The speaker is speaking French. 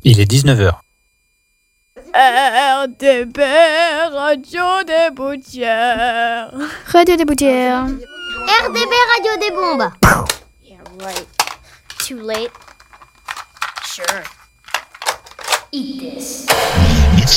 Il est 19h. RDB, Radio des Boutières. Radio des Boutières. RDB, Radio des Bombes. Yeah, right. Too late? Sure. Eat this.